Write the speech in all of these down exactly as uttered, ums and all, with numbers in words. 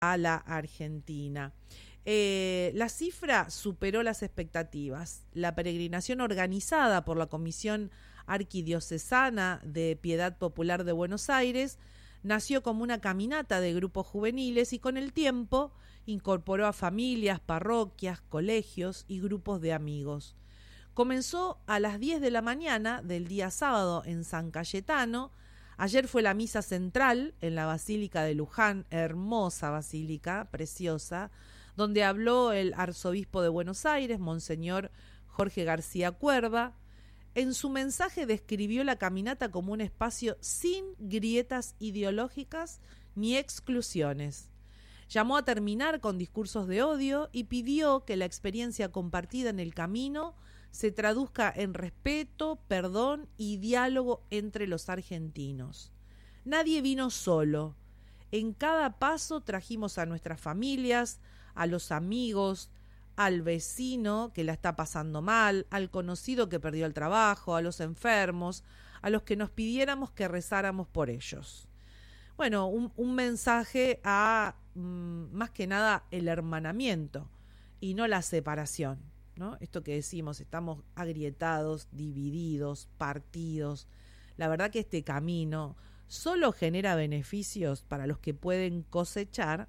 a la Argentina. Eh, la cifra superó las expectativas. La peregrinación organizada por la Comisión Arquidiocesana de Piedad Popular de Buenos Aires nació como una caminata de grupos juveniles y con el tiempo incorporó a familias, parroquias, colegios y grupos de amigos. Comenzó a las diez de la mañana del día sábado en San Cayetano. Ayer fue la misa central en la Basílica de Luján, hermosa basílica, preciosa, donde habló el arzobispo de Buenos Aires, Monseñor Jorge García Cuerva. En su mensaje describió la caminata como un espacio sin grietas ideológicas ni exclusiones. Llamó a terminar con discursos de odio y pidió que la experiencia compartida en el camino se traduzca en respeto, perdón y diálogo entre los argentinos. Nadie vino solo. En cada paso trajimos a nuestras familias, a los amigos, al vecino que la está pasando mal, al conocido que perdió el trabajo, a los enfermos, a los que nos pidiéramos que rezáramos por ellos. Bueno, un, un mensaje a, mm, más que nada, el hermanamiento y no la separación, ¿no? Esto que decimos, estamos agrietados, divididos, partidos. La verdad que este camino solo genera beneficios para los que pueden cosechar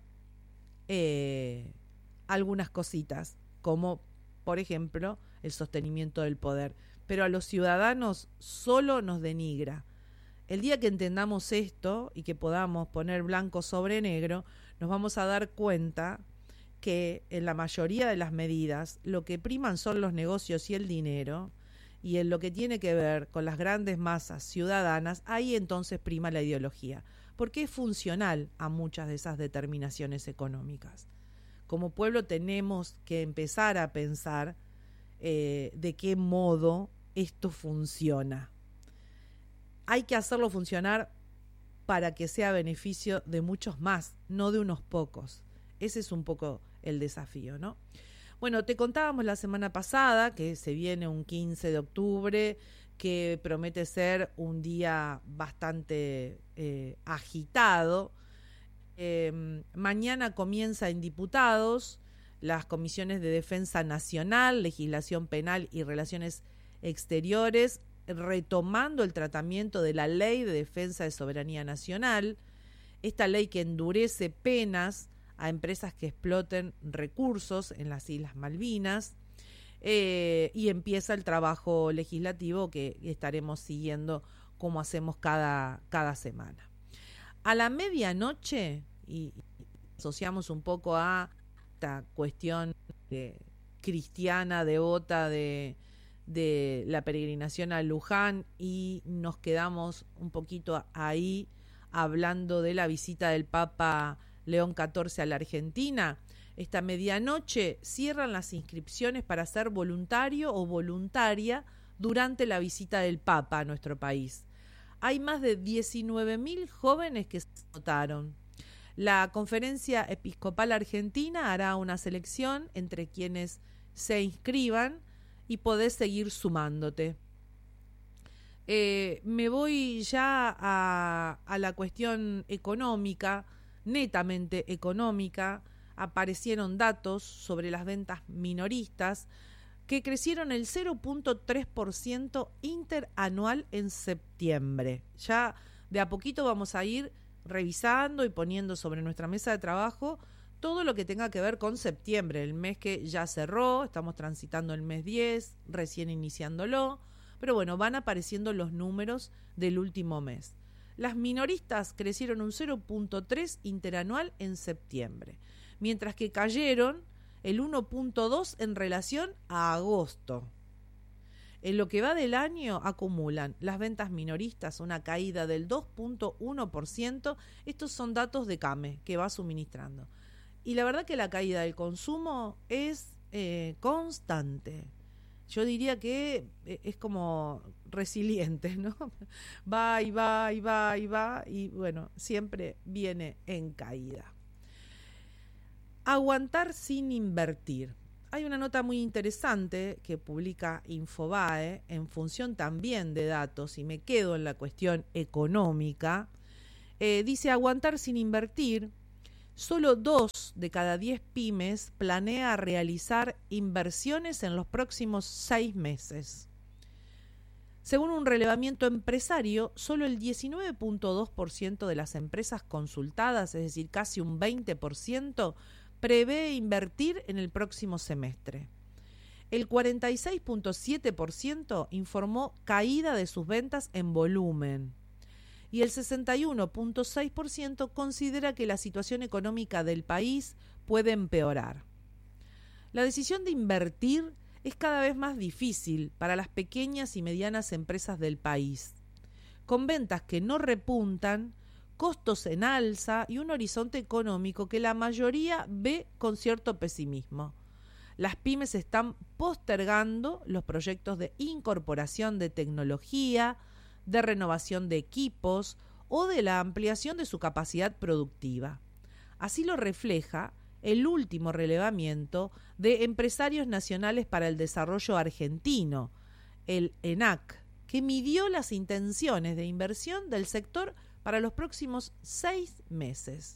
eh, algunas cositas, como por ejemplo el sostenimiento del poder, pero a los ciudadanos solo nos denigra. El día que entendamos esto y que podamos poner blanco sobre negro, nos vamos a dar cuenta que en la mayoría de las medidas lo que priman son los negocios y el dinero, y en lo que tiene que ver con las grandes masas ciudadanas, ahí entonces prima la ideología, porque es funcional a muchas de esas determinaciones económicas. Como pueblo tenemos que empezar a pensar eh, de qué modo esto funciona. Hay que hacerlo funcionar para que sea beneficio de muchos más, no de unos pocos. Ese es un poco el desafío, ¿no? Bueno, te contábamos la semana pasada que se viene un quince de octubre, que promete ser un día bastante eh, agitado. Eh, mañana comienza en diputados las comisiones de Defensa Nacional, Legislación Penal y Relaciones Exteriores, retomando el tratamiento de la Ley de Defensa de Soberanía Nacional, esta ley que endurece penas a empresas que exploten recursos en las Islas Malvinas, eh, y empieza el trabajo legislativo que estaremos siguiendo como hacemos cada, cada semana. A la medianoche, y asociamos un poco a esta cuestión de, cristiana, devota de, de la peregrinación a Luján, y nos quedamos un poquito ahí hablando de la visita del Papa León catorce a la Argentina. Esta medianoche cierran las inscripciones para ser voluntario o voluntaria durante la visita del Papa a nuestro país. Hay más de diecinueve mil jóvenes que se anotaron. La Conferencia Episcopal Argentina hará una selección entre quienes se inscriban y podés seguir sumándote. Eh, me voy ya a, a la cuestión económica, netamente económica. Aparecieron datos sobre las ventas minoristas que crecieron el cero punto tres por ciento interanual en septiembre. Ya de a poquito vamos a ir revisando y poniendo sobre nuestra mesa de trabajo todo lo que tenga que ver con septiembre, el mes que ya cerró. Estamos transitando el mes diez, recién iniciándolo, pero bueno, van apareciendo los números del último mes. Las minoristas crecieron un cero punto tres interanual en septiembre, mientras que cayeron el uno punto dos en relación a agosto. En lo que va del año acumulan las ventas minoristas una caída del dos punto uno por ciento. Estos son datos de CAME que va suministrando. Y la verdad que la caída del consumo es eh, constante. Yo diría que es como resiliente, ¿no? Va y va y va y va y bueno, siempre viene en caída. Aguantar sin invertir. Hay una nota muy interesante que publica Infobae en función también de datos, y me quedo en la cuestión económica. Eh, dice: aguantar sin invertir. solo dos de cada diez pymes planea realizar inversiones en los próximos seis meses. Según un relevamiento empresario, solo el diecinueve punto dos por ciento de las empresas consultadas, es decir, casi un veinte por ciento, prevé invertir en el próximo semestre. El cuarenta y seis punto siete por ciento informó caída de sus ventas en volumen. Y el sesenta y uno punto seis por ciento considera que la situación económica del país puede empeorar. La decisión de invertir es cada vez más difícil para las pequeñas y medianas empresas del país, con ventas que no repuntan, costos en alza y un horizonte económico que la mayoría ve con cierto pesimismo. Las pymes están postergando los proyectos de incorporación de tecnología, de renovación de equipos o de la ampliación de su capacidad productiva. Así lo refleja el último relevamiento de Empresarios Nacionales para el Desarrollo Argentino, el ENAC, que midió las intenciones de inversión del sector para los próximos seis meses.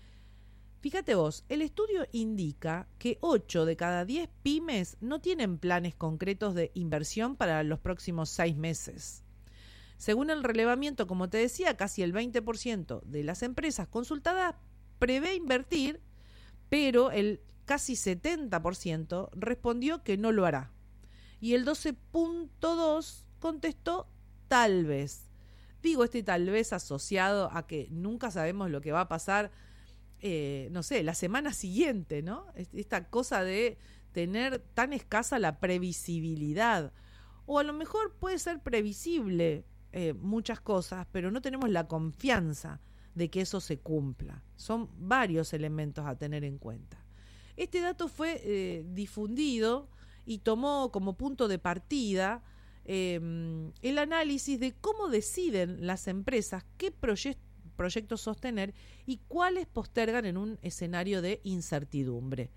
Fíjate vos, el estudio indica que ocho de cada diez pymes no tienen planes concretos de inversión para los próximos seis meses. Según el relevamiento, como te decía, casi el veinte por ciento de las empresas consultadas prevé invertir, pero el casi setenta por ciento respondió que no lo hará. Y el doce punto dos por ciento contestó tal vez. Digo este tal vez asociado a que nunca sabemos lo que va a pasar, eh, no sé, la semana siguiente, ¿no? Esta cosa de tener tan escasa la previsibilidad. O a lo mejor puede ser previsible eh, muchas cosas, pero no tenemos la confianza de que eso se cumpla. Son varios elementos a tener en cuenta. Este dato fue eh, difundido y tomó como punto de partida eh, el análisis de cómo deciden las empresas qué proye- proyectos sostener y cuáles postergan en un escenario de incertidumbre.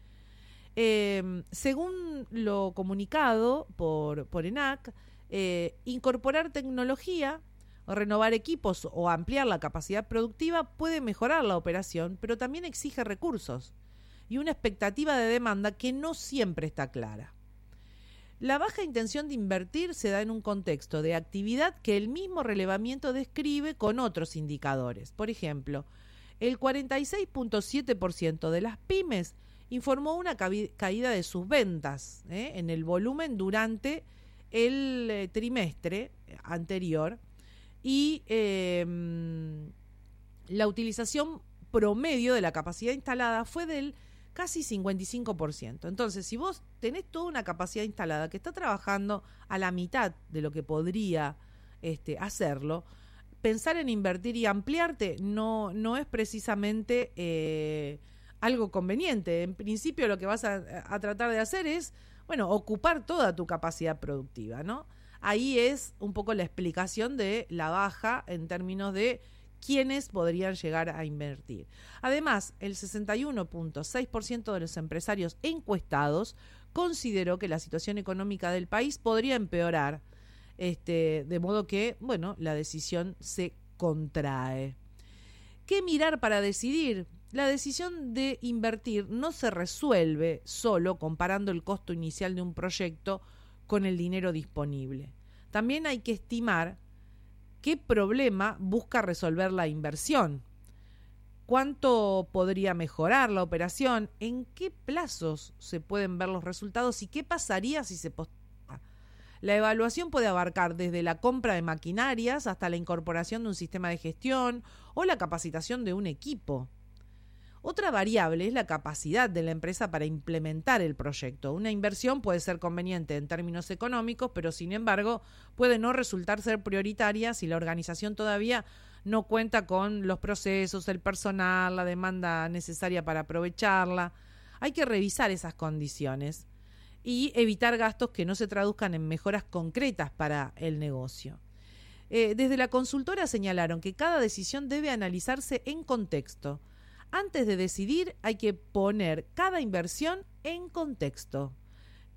Eh, según lo comunicado por, por ENAC, eh, incorporar tecnología, renovar equipos o ampliar la capacidad productiva puede mejorar la operación, pero también exige recursos y una expectativa de demanda que no siempre está clara. La baja intención de invertir se da en un contexto de actividad que el mismo relevamiento describe con otros indicadores. Por ejemplo, el cuarenta y seis punto siete por ciento de las pymes informó una cabi- caída de sus ventas ¿eh? en el volumen durante el eh, trimestre anterior, y eh, la utilización promedio de la capacidad instalada fue del casi cincuenta y cinco por ciento. Entonces, si vos tenés toda una capacidad instalada que está trabajando a la mitad de lo que podría este, hacerlo, pensar en invertir y ampliarte no, no es precisamente eh, algo conveniente. En principio, lo que vas a, a tratar de hacer es, bueno, ocupar toda tu capacidad productiva, ¿no? Ahí es un poco la explicación de la baja en términos de quiénes podrían llegar a invertir. Además, el sesenta y uno punto seis por ciento de los empresarios encuestados consideró que la situación económica del país podría empeorar, este, de modo que, bueno, la decisión se contrae. ¿Qué mirar para decidir? La decisión de invertir no se resuelve solo comparando el costo inicial de un proyecto con el dinero disponible. También hay que estimar qué problema busca resolver la inversión, cuánto podría mejorar la operación, en qué plazos se pueden ver los resultados y qué pasaría si se posterga. La evaluación puede abarcar desde la compra de maquinarias hasta la incorporación de un sistema de gestión o la capacitación de un equipo. Otra variable es la capacidad de la empresa para implementar el proyecto. Una inversión puede ser conveniente en términos económicos, pero sin embargo puede no resultar ser prioritaria si la organización todavía no cuenta con los procesos, el personal, la demanda necesaria para aprovecharla. Hay que revisar esas condiciones y evitar gastos que no se traduzcan en mejoras concretas para el negocio. Eh, desde la consultora señalaron que cada decisión debe analizarse en contexto. Antes de decidir hay que poner cada inversión en contexto.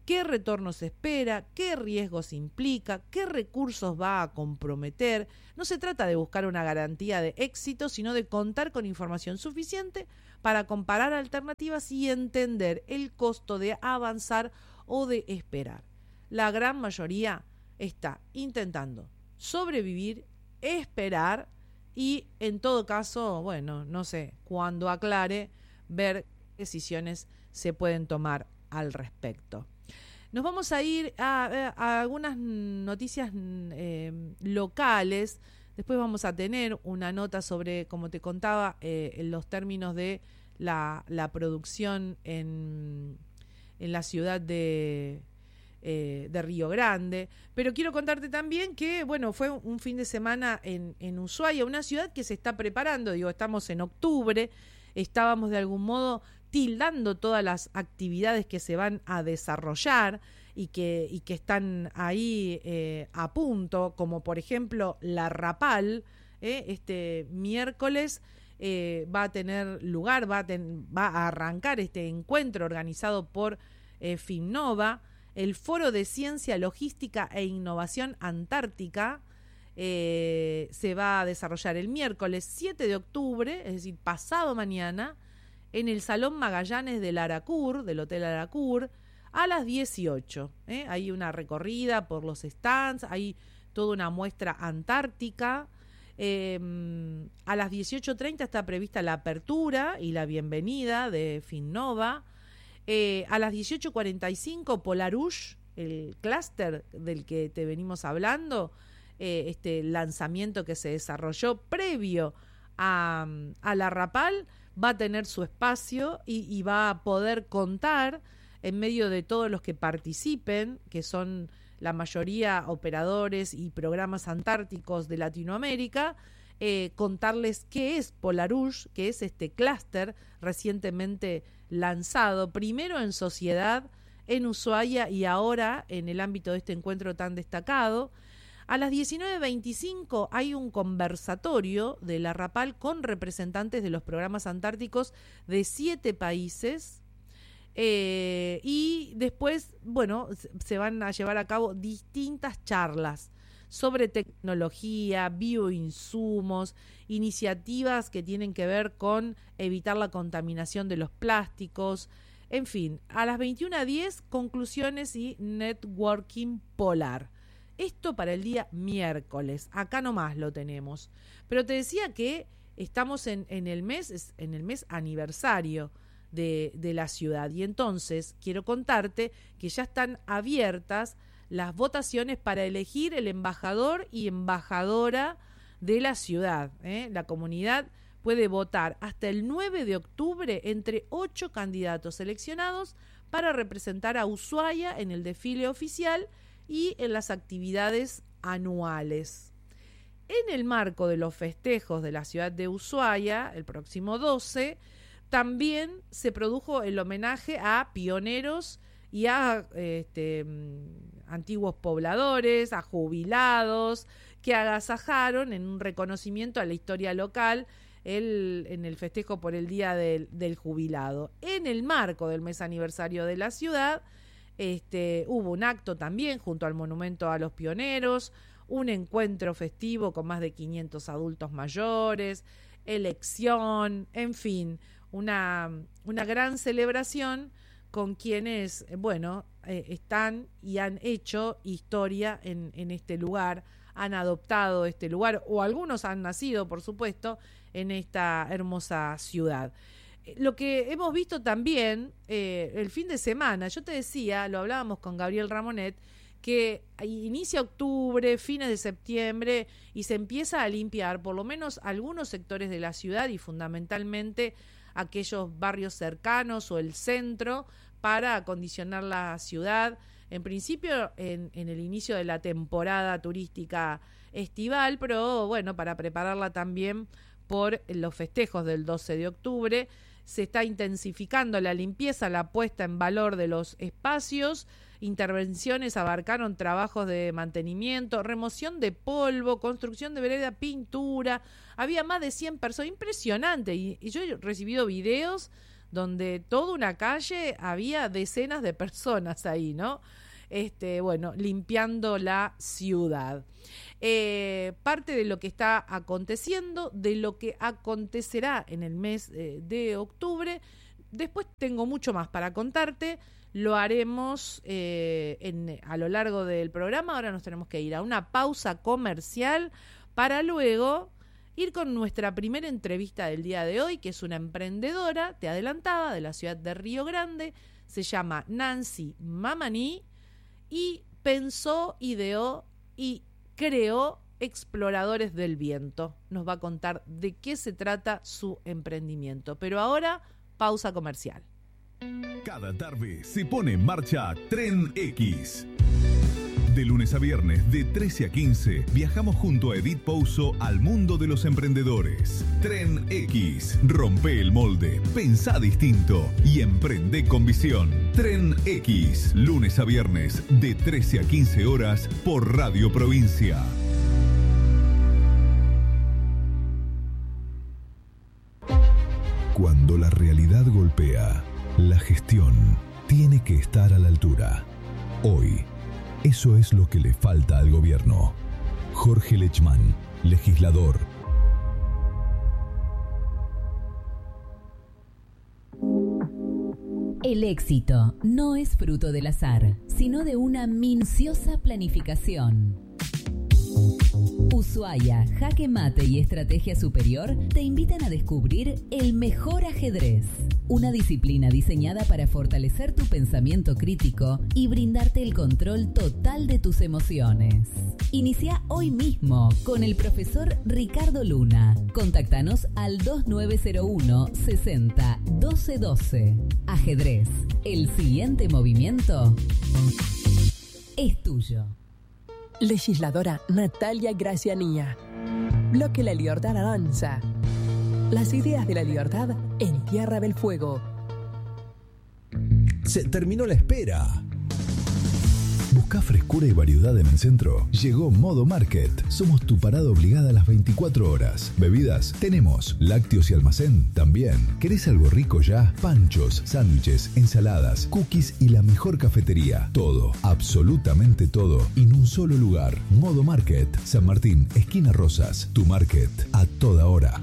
qué retorno se espera, qué riesgos implica, qué recursos va a comprometer. No se trata de buscar una garantía de éxito, sino de contar con información suficiente para comparar alternativas y entender el costo de avanzar o de esperar. La gran mayoría está intentando sobrevivir, esperar y, en todo caso, bueno, no sé, cuando aclare, ver qué decisiones se pueden tomar al respecto. Nos vamos a ir a, a algunas noticias eh, locales. Después vamos a tener una nota sobre, como te contaba, eh, en los términos de la, la producción en, en la ciudad de, eh, de Río Grande. Pero quiero contarte también que, bueno, fue un fin de semana en, en Ushuaia, una ciudad que se está preparando. Digo, estamos en octubre, estábamos de algún modo tildando todas las actividades que se van a desarrollar y que, y que están ahí eh, a punto, como por ejemplo la Rapal, eh, este miércoles eh, va a tener lugar, va a, ten, va a arrancar este encuentro organizado por eh, Finnova, el Foro de Ciencia, Logística e Innovación Antártica. Eh, se va a desarrollar el miércoles siete de octubre, es decir, pasado mañana, en el Salón Magallanes del Aracur, del Hotel Aracur, a las dieciocho. ¿eh? Hay una recorrida por los stands, hay toda una muestra antártica. Eh, a las dieciocho treinta está prevista la apertura y la bienvenida de Finnova. Eh, a las dieciocho cuarenta y cinco, Polarush, el clúster del que te venimos hablando, eh, este lanzamiento que se desarrolló previo a, a la Rapal, va a tener su espacio y, y va a poder contar en medio de todos los que participen, que son la mayoría operadores y programas antárticos de Latinoamérica, eh, contarles qué es Polarush, que es este clúster recientemente lanzado, primero en sociedad en Ushuaia y ahora en el ámbito de este encuentro tan destacado. A las diecinueve veinticinco hay un conversatorio de la Rapal con representantes de los programas antárticos de siete países eh, y después, bueno, se van a llevar a cabo distintas charlas sobre tecnología, bioinsumos, iniciativas que tienen que ver con evitar la contaminación de los plásticos. En fin, a las veintiuna diez, conclusiones y networking polar. Esto para el día miércoles, acá nomás lo tenemos. Pero te decía que estamos en, en el mes, en el mes aniversario de, de la ciudad. Y entonces quiero contarte que ya están abiertas las votaciones para elegir el embajador y embajadora de la ciudad. ¿eh? La comunidad puede votar hasta el nueve de octubre entre ocho candidatos seleccionados para representar a Ushuaia en el desfile oficial y en las actividades anuales. En el marco de los festejos de la ciudad de Ushuaia, el próximo doce, también se produjo el homenaje a pioneros y a este, antiguos pobladores, a jubilados, que agasajaron en un reconocimiento a la historia local el, en el festejo por el Día del, del Jubilado. En el marco del mes aniversario de la ciudad, Este, hubo un acto también junto al Monumento a los Pioneros, un encuentro festivo con más de quinientos adultos mayores, elección, en fin, una, una gran celebración con quienes, bueno, eh, están y han hecho historia en, en este lugar, han adoptado este lugar, o algunos han nacido, por supuesto, en esta hermosa ciudad. Lo que hemos visto también eh, el fin de semana, yo te decía, lo hablábamos con Gabriel Ramonet, que inicia octubre, fines de septiembre, y se empieza a limpiar por lo menos algunos sectores de la ciudad y fundamentalmente aquellos barrios cercanos o el centro para acondicionar la ciudad. En principio, en, en el inicio de la temporada turística estival, pero bueno, para prepararla también por los festejos del doce de octubre. Se está intensificando la limpieza, la puesta en valor de los espacios. Intervenciones abarcaron trabajos de mantenimiento, remoción de polvo, construcción de vereda, pintura. Había más de cien personas, impresionante. Y, y yo he recibido videos donde toda una calle había decenas de personas ahí, ¿no? Este, bueno, limpiando la ciudad. Eh, parte de lo que está aconteciendo, de lo que acontecerá en el mes eh, de octubre. Después tengo mucho más para contarte. Lo haremos eh, en, a lo largo del programa. Ahora nos tenemos que ir a una pausa comercial para luego ir con nuestra primera entrevista del día de hoy, que es una emprendedora, te adelantaba, de la ciudad de Río Grande. Se llama Nancy Mamani y pensó, ideó y creó Exploradores del Viento. Nos va a contar de qué se trata su emprendimiento. Pero ahora, pausa comercial. Cada tarde se pone en marcha Tren X. De lunes a viernes, de trece a quince, viajamos junto a Edith Pouso al mundo de los emprendedores. Tren X. Rompe el molde, pensá distinto y emprende con visión. Tren X. Lunes a viernes, de trece a quince horas, por Radio Provincia. Cuando la realidad golpea, la gestión tiene que estar a la altura. Hoy, eso es lo que le falta al gobierno. Jorge Lechman, legislador. El éxito no es fruto del azar, sino de una minuciosa planificación. Ushuaia, Jaque Mate y Estrategia Superior te invitan a descubrir el mejor ajedrez, una disciplina diseñada para fortalecer tu pensamiento crítico y brindarte el control total de tus emociones. Inicia hoy mismo con el profesor Ricardo Luna. Contáctanos al dos nueve cero uno sesenta doce doce. Ajedrez, el siguiente movimiento es tuyo. Legisladora Natalia Gracianía. Bloque La Libertad avanza. Las ideas de la libertad en Tierra del Fuego. Se terminó la espera. ¿Buscás frescura y variedad en el centro? Llegó Modo Market. Somos tu parada obligada a las veinticuatro horas. Bebidas, tenemos. Lácteos y almacén, también. ¿Querés algo rico ya? Panchos, sándwiches, ensaladas, cookies y la mejor cafetería. Todo, absolutamente todo, en un solo lugar. Modo Market. San Martín, esquina Rosas. Tu market, a toda hora.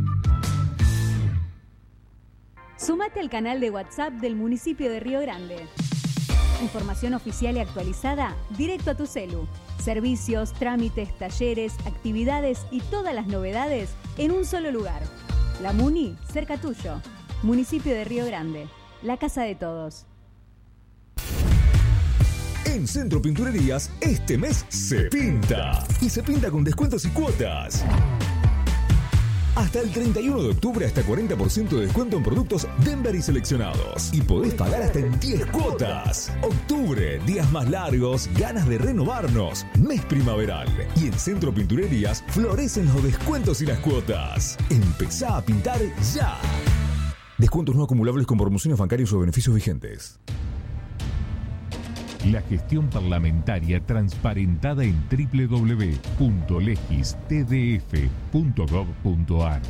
Súmate al canal de WhatsApp del municipio de Río Grande. Información oficial y actualizada directo a tu celu. Servicios, trámites, talleres, actividades y todas las novedades en un solo lugar. La Muni, cerca tuyo. Municipio de Río Grande. La casa de todos. En Centro Pinturerías, este mes se pinta. Y se pinta con descuentos y cuotas. Hasta el treinta y uno de octubre, hasta cuarenta por ciento de descuento en productos Denver y seleccionados. Y podés pagar hasta en diez cuotas. Octubre, días más largos, ganas de renovarnos. Mes primaveral. Y en Centro Pinturerías florecen los descuentos y las cuotas. Empezá a pintar ya. Descuentos no acumulables con promociones bancarias o beneficios vigentes. La gestión parlamentaria transparentada en doble u doble u doble u punto legis t d f punto gov punto a r.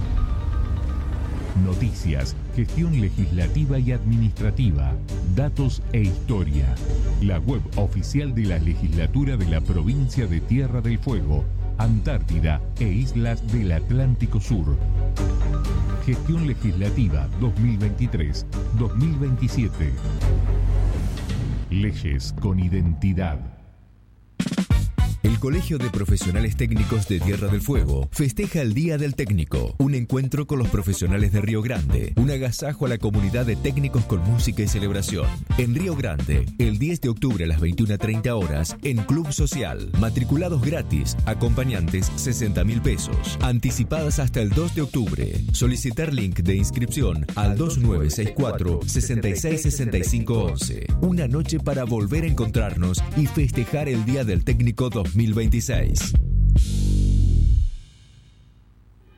Noticias, gestión legislativa y administrativa, datos e historia. La web oficial de la legislatura de la provincia de Tierra del Fuego, Antártida e Islas del Atlántico Sur. Gestión legislativa dos mil veintitrés dos mil veintisiete. Leyes con identidad. El Colegio de Profesionales Técnicos de Tierra del Fuego festeja el Día del Técnico, un encuentro con los profesionales de Río Grande, un agasajo a la comunidad de técnicos con música y celebración. En Río Grande, el diez de octubre a las veintiuna treinta horas, en Club Social. Matriculados gratis, acompañantes sesenta mil pesos. Anticipadas hasta el dos de octubre. Solicitar link de inscripción al dos nueve seis cuatro, seis seis seis cinco uno uno. Una noche para volver a encontrarnos y festejar el Día del Técnico dos mil veintiséis.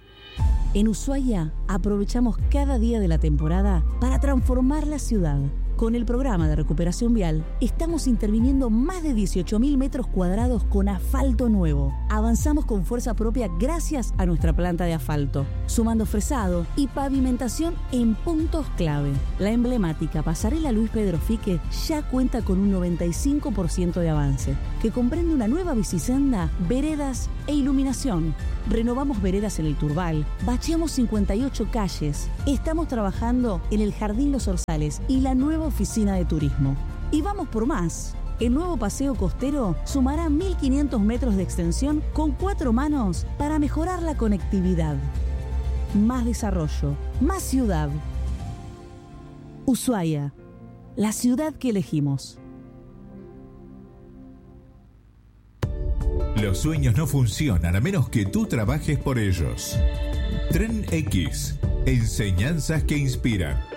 En Ushuaia aprovechamos cada día de la temporada para transformar la ciudad. Con el programa de recuperación vial, estamos interviniendo más de dieciocho mil metros cuadrados con asfalto nuevo. Avanzamos con fuerza propia gracias a nuestra planta de asfalto, sumando fresado y pavimentación en puntos clave. La emblemática pasarela Luis Pedro Fique ya cuenta con un noventa y cinco por ciento de avance, que comprende una nueva bicisenda, veredas e iluminación. Renovamos veredas en el Turbal, bacheamos cincuenta y ocho calles, estamos trabajando en el Jardín Los Orzales y la nueva oficina de turismo. Y vamos por más. El nuevo paseo costero sumará mil quinientos metros de extensión con cuatro manos para mejorar la conectividad. Más desarrollo, más ciudad. Ushuaia, la ciudad que elegimos. Los sueños no funcionan a menos que tú trabajes por ellos. Tren X, enseñanzas que inspiran.